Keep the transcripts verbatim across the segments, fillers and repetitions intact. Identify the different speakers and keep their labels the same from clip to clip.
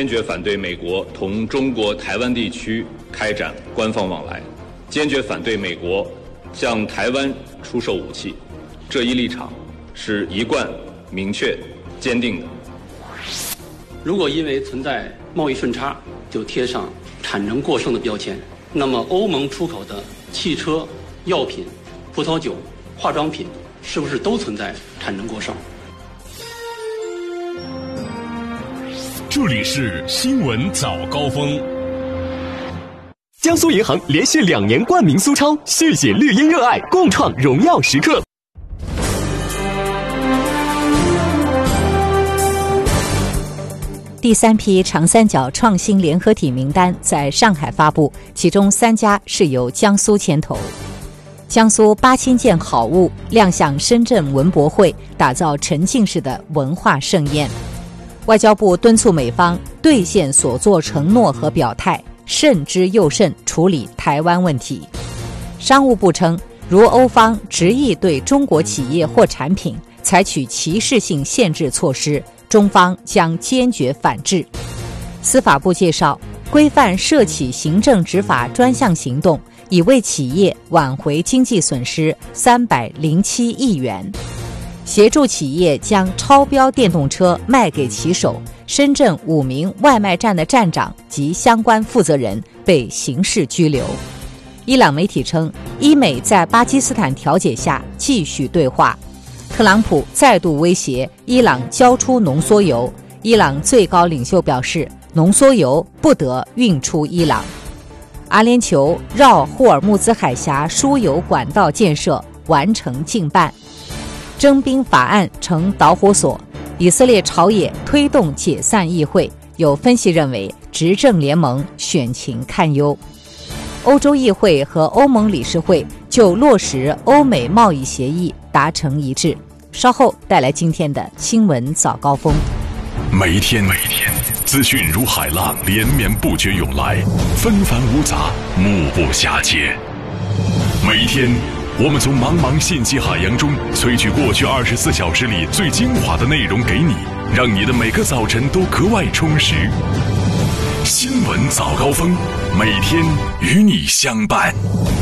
Speaker 1: 坚决反对美国同中国台湾地区开展官方往来，坚决反对美国向台湾出售武器。这一立场是一贯明确坚定的。
Speaker 2: 如果因为存在贸易顺差就贴上产能过剩的标签，那么欧盟出口的汽车、药品、葡萄酒、化妆品是不是都存在产能过剩？
Speaker 3: 这里是新闻早高峰。
Speaker 4: 江苏银行连续两年冠名苏超，续写绿茵热爱，共创荣耀时刻。
Speaker 5: 第三批长三角创新联合体名单在上海发布，其中三家是由江苏牵头。江苏八千件好物亮相深圳文博会，打造沉浸式的文化盛宴。外交部敦促美方兑现所作承诺和表态，慎之又慎处理台湾问题。商务部称，如欧方执意对中国企业或产品采取歧视性限制措施，中方将坚决反制。司法部介绍，规范涉企行政执法专项行动，已为企业挽回经济损失三百零七亿元。协助企业将超标电动车卖给骑手，深圳五名外卖站的站长及相关负责人被刑事拘留。伊朗媒体称，伊美在巴基斯坦调解下继续对话。特朗普再度威胁伊朗交出浓缩油，伊朗最高领袖表示，浓缩油不得运出伊朗。阿联酋绕霍尔木兹海峡输油管道建设完成近半。征兵法案成导火索，以色列朝野推动解散议会，有分析认为执政联盟选情堪忧。欧洲议会和欧盟理事会就落实欧美贸易协议达成一致。稍后带来今天的新闻早高峰。
Speaker 3: 每一天每一天资讯如海浪连绵不绝涌来，纷繁芜杂，目不暇接。每一天我们从茫茫信息海洋中萃取过去二十四小时里最精华的内容给你，让你的每个早晨都格外充实。新闻早高峰，每天与你相伴。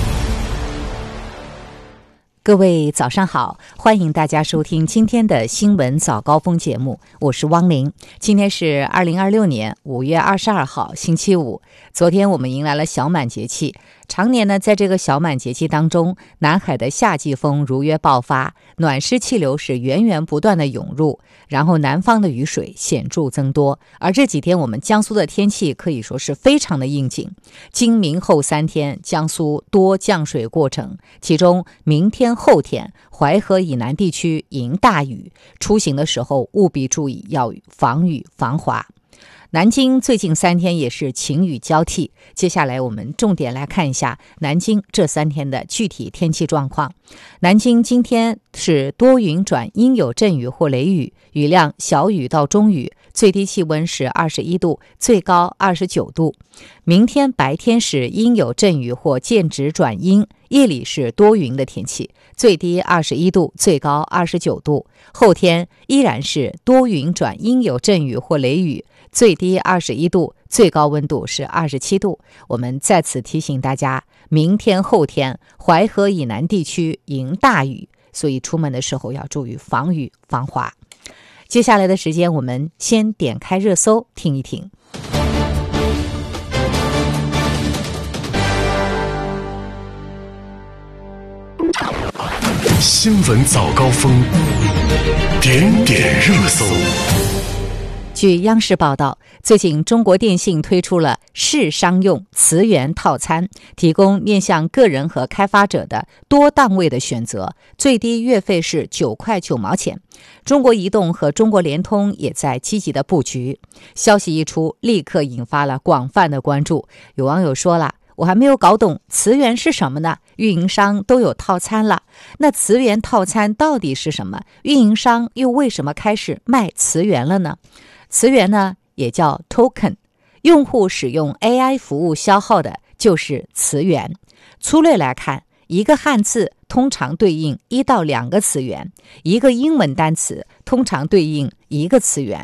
Speaker 5: 各位早上好，欢迎大家收听今天的新闻早高峰节目，我是汪玲。今天是二零二六年五月二十二号星期五。昨天我们迎来了小满节气，常年呢在这个小满节气当中，南海的夏季风如约爆发，暖湿气流是源源不断的涌入，然后南方的雨水显著增多。而这几天我们江苏的天气可以说是非常的应景，今明后三天江苏多降水过程，其中明天后天淮河以南地区迎大雨，出行的时候务必注意要防雨防滑。南京最近三天也是晴雨交替，接下来我们重点来看一下南京这三天的具体天气状况。南京今天是多云转阴有阵雨或雷雨，雨量小雨到中雨，最低气温是二十一度，最高二十九度。明天白天是阴有阵雨或间质转阴，夜里是多云的天气，最低二十一度，最高二十九度。后天依然是多云转阴有阵雨或雷雨，最低二十一度，最高温度是二十七度。我们在此提醒大家，明天后天淮河以南地区迎大雨，所以出门的时候要注意防雨防滑。接下来的时间我们先点开热搜听一听。
Speaker 3: 新闻早高峰，点点热搜。
Speaker 5: 据央视报道，最近中国电信推出了市商用磁源套餐，提供面向个人和开发者的多档位的选择，最低月费是九块九毛钱。中国移动和中国联通也在积极的布局。消息一出，立刻引发了广泛的关注。有网友说了，我还没有搞懂磁源是什么呢？运营商都有套餐了，那磁源套餐到底是什么？运营商又为什么开始卖磁源了呢？磁源呢也叫 token， 用户使用 A I 服务消耗的就是磁源。粗略来看，一个汉字通常对应一到两个词源，一个英文单词通常对应一个词源。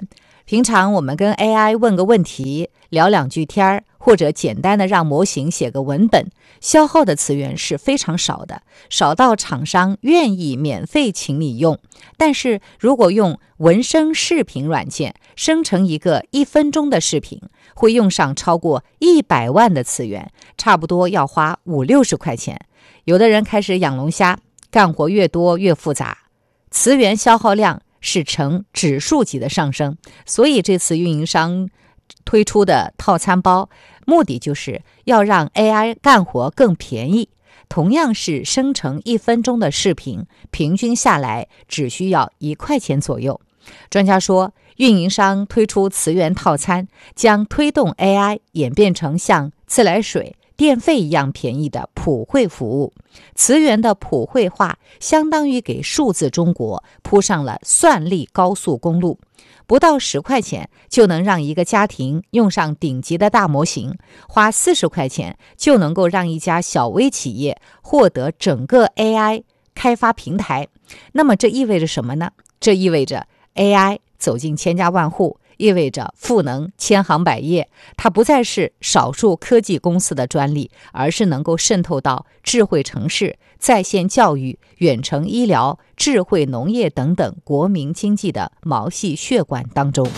Speaker 5: 平常我们跟 A I 问个问题，聊两句天儿，或者简单的让模型写个文本，消耗的词源是非常少的，少到厂商愿意免费请你用。但是如果用文声视频软件生成一个一分钟的视频，会用上超过一百万的词源，差不多要花五六十块钱。有的人开始养龙虾，干活越多越复杂，词源消耗量是呈指数级的上升。所以这次运营商推出的套餐包，目的就是要让 A I 干活更便宜。同样是生成一分钟的视频，平均下来只需要一块钱左右。专家说，运营商推出词源套餐，将推动 A I 演变成像自来水、电费一样便宜的普惠服务。词源的普惠化相当于给数字中国铺上了算力高速公路，不到十块钱就能让一个家庭用上顶级的大模型，花四十块钱就能够让一家小微企业获得整个 A I 开发平台。那么这意味着什么呢？这意味着 A I 走进千家万户，意味着赋能千行百业，它不再是少数科技公司的专利，而是能够渗透到智慧城市、在线教育、远程医疗、智慧农业等等国民经济的毛细血管当中。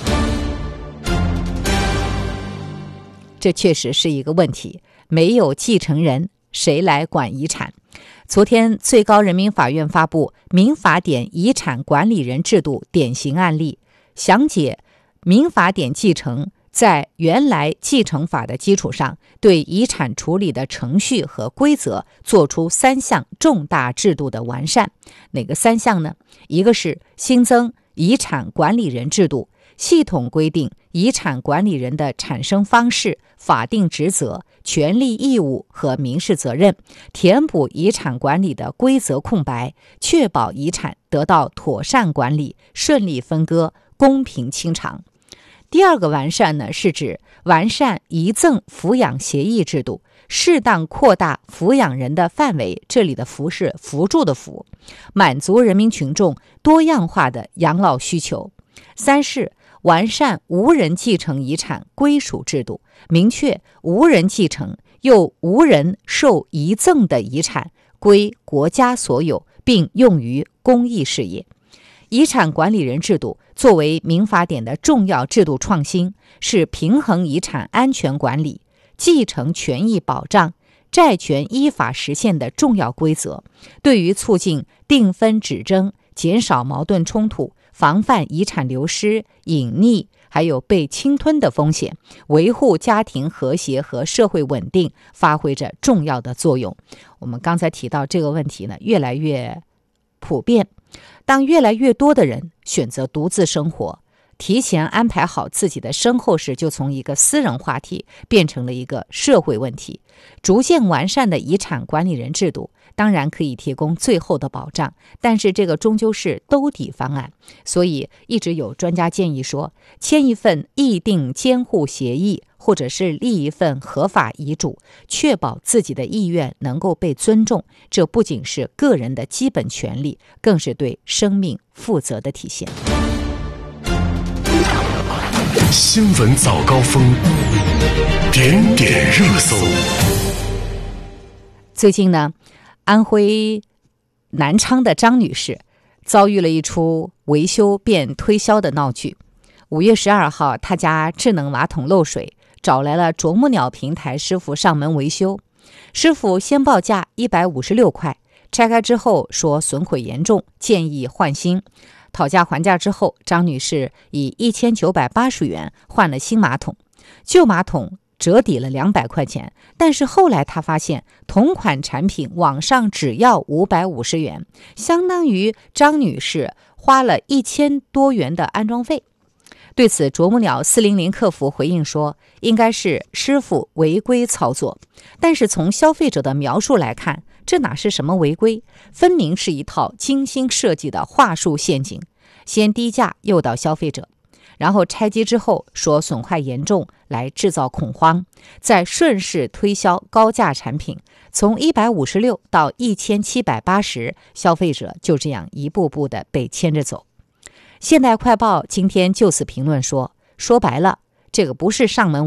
Speaker 5: 这确实是一个问题，没有继承人，谁来管遗产？昨天最高人民法院发布民法典遗产管理人制度典型案例，详解民法典继承在原来继承法的基础上，对遗产处理的程序和规则做出三项重大制度的完善。哪个三项呢？一个是新增遗产管理人制度，系统规定遗产管理人的产生方式、法定职责、权利义务和民事责任，填补遗产管理的规则空白，确保遗产得到妥善管理、顺利分割、公平清偿。第二个完善呢，是指完善遗赠抚养协议制度，适当扩大抚养人的范围，这里的扶是扶助的扶，满足人民群众多样化的养老需求。三是完善无人继承遗产归属制度，明确无人继承又无人受遗赠的遗产归国家所有，并用于公益事业。遗产管理人制度作为民法典的重要制度创新，是平衡遗产安全管理、继承权益保障、债权依法实现的重要规则，对于促进定分止争、减少矛盾冲突、防范遗产流失、隐匿还有被侵吞的风险，维护家庭和谐和社会稳定发挥着重要的作用。我们刚才提到这个问题呢，越来越普遍。当越来越多的人选择独自生活，提前安排好自己的身后事，就从一个私人话题变成了一个社会问题。逐渐完善的遗产管理人制度当然可以提供最后的保障，但是这个终究是兜底方案。所以一直有专家建议说，签一份议定监护协议，或者是立一份合法遗嘱，确保自己的意愿能够被尊重，这不仅是个人的基本权利，更是对生命负责的体现。
Speaker 3: 新闻早高峰，点点热搜。
Speaker 5: 最近呢，安徽南昌的张女士遭遇了一出维修变推销的闹剧。五月十二号，她家智能马桶漏水，找来了啄木鸟平台师傅上门维修。师傅先报价一百五十六块，拆开之后说损毁严重，建议换新。讨价还价之后，张女士以一千九百八十元换了新马桶，旧马桶折抵了两百块钱。但是后来她发现同款产品网上只要五百五十元，相当于张女士花了一千多元的安装费。对此，啄木鸟四零零客服回应说，应该是师傅违规操作。但是从消费者的描述来看，这哪是什么违规，分明是一套精心设计的话术陷阱，先低价诱导消费者，然后拆机之后说损坏严重来制造恐慌，再顺势推销高价产品，从一百五十六到一千七百八十，消费者就这样一步步的被牵着走。现代快报今天就此评论说， 说白了，这个不是上门